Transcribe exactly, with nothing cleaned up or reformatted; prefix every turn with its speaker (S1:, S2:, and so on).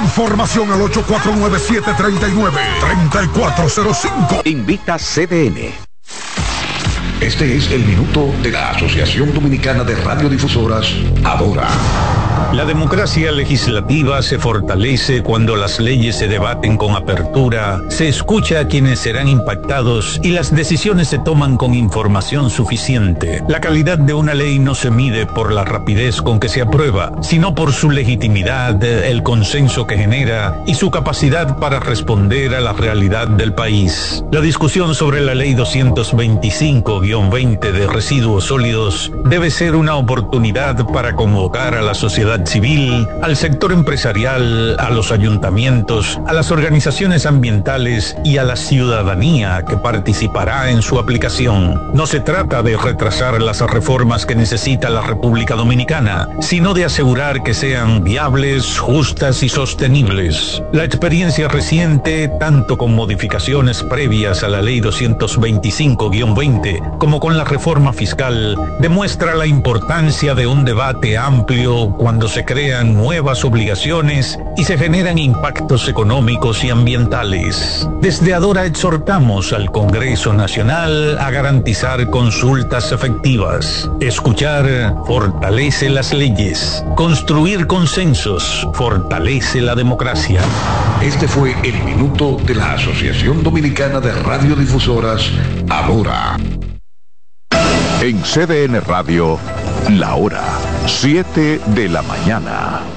S1: Información al ocho cuatro nueve, siete tres nueve, tres cuatro cero cinco.
S2: Invita C D N.
S3: Este es el minuto de la Asociación Dominicana de Radiodifusoras, Adora.
S4: La democracia legislativa se fortalece cuando las leyes se debaten con apertura, se escucha a quienes serán impactados y las decisiones se toman con información suficiente. La calidad de una ley no se mide por la rapidez con que se aprueba, sino por su legitimidad, el consenso que genera y su capacidad para responder a la realidad del país. La discusión sobre la ley doscientos veinticinco guión veinte de residuos sólidos debe ser una oportunidad para convocar a la sociedad civil, al sector empresarial, a los ayuntamientos, a las organizaciones ambientales y a la ciudadanía que participará en su aplicación. No se trata de retrasar las reformas que necesita la República Dominicana, sino de asegurar que sean viables, justas y sostenibles. La experiencia reciente, tanto con modificaciones previas a la ley doscientos veinticinco guión veinte como con la reforma fiscal, demuestra la importancia de un debate amplio cuando se crean nuevas obligaciones y se generan impactos económicos y ambientales. Desde Adora exhortamos al Congreso Nacional a garantizar consultas efectivas. Escuchar fortalece las leyes. Construir consensos fortalece la democracia.
S3: Este fue el minuto de la Asociación Dominicana de Radiodifusoras, Adora.
S2: En C D N Radio, la hora siete de la mañana.